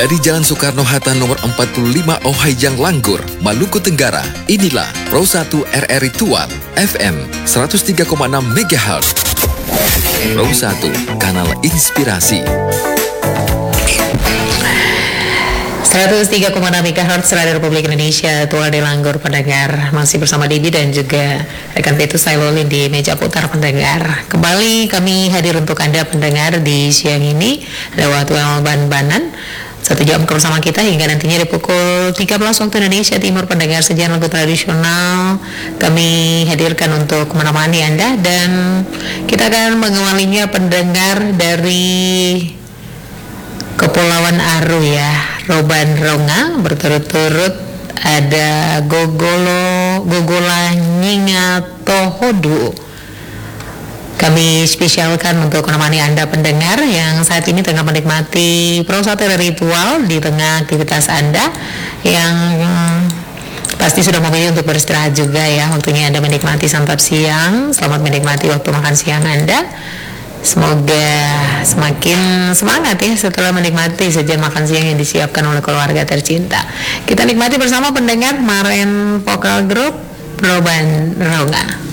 Dari Jalan Soekarno-Hatta nomor 45 Ohayang Langgur, Maluku Tenggara, inilah Pro 1 RRI Tual FM 103,6 MHz. Pro 1, kanal inspirasi. 103,6 MHz Radio Republik Indonesia, Tual di Langgur pendengar. Masih bersama Debbie dan juga rekan Petrus Sailolin di meja putar pendengar. Kembali kami hadir untuk Anda pendengar di siang ini lewat Ban-Banan. 1 jam bersama kita hingga nantinya di pukul 13 waktu Indonesia Timur. Pendengar sejian lagu tradisional kami hadirkan untuk menemani Anda, dan kita akan mengawalinya pendengar dari Kepulauan Aru ya, Roban Ronga. Berturut-turut ada Gogola Nyinga Tohodu. Kami spesialkan untuk menemani Anda pendengar yang saat ini tengah menikmati Pro 1 ritual di tengah aktivitas Anda yang pasti sudah memilih untuk beristirahat juga ya. Waktunya Anda menikmati santap siang. Selamat menikmati waktu makan siang Anda. Semoga semakin semangat ya setelah menikmati sajian makan siang yang disiapkan oleh keluarga tercinta. Kita nikmati bersama pendengar Maren Vokal Group Roban Ronga.